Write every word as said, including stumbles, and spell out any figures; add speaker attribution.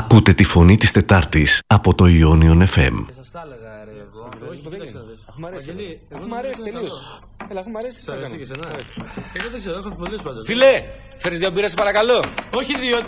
Speaker 1: Ακούτε τη φωνή της Τετάρτης από το Ionion εφ εμ.
Speaker 2: Σας τα έλεγα ρε εγώ.
Speaker 3: Όχι, κοίταξε να δεις. Αφού μ' αρέσει.
Speaker 2: Βαγγέλη, εγώ
Speaker 3: Αφού μ' αρέσει
Speaker 2: δεν
Speaker 3: τελείως. Έλα, αφού μ' αρέσει, τι
Speaker 2: Σ'
Speaker 3: θα
Speaker 2: αρέσει
Speaker 3: κάνω.
Speaker 2: και εσένα. Εγώ δεν ξέρω, έχω αμφιβολίες πάντως.
Speaker 3: Φίλε, φέρεις δύο μπύρες παρακαλώ.
Speaker 2: Όχι δύο.